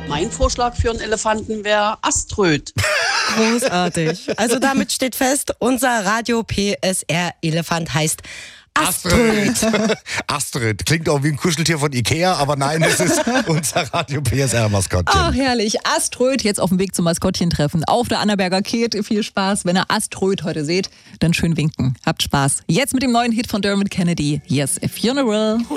Mein Vorschlag für einen Elefanten wäre Aströd. Großartig. Also damit steht fest, unser Radio PSR Elefant heißt Aströd. Aströd. Klingt auch wie ein Kuscheltier von Ikea, aber nein, es ist unser Radio PSR-Maskottchen. Ach, herrlich. Aströd jetzt auf dem Weg zum Maskottchentreffen auf der Annaberger Kete. Viel Spaß. Wenn ihr Aströd heute seht, dann schön winken. Habt Spaß. Jetzt mit dem neuen Hit von Dermot Kennedy. Yes, a Funeral.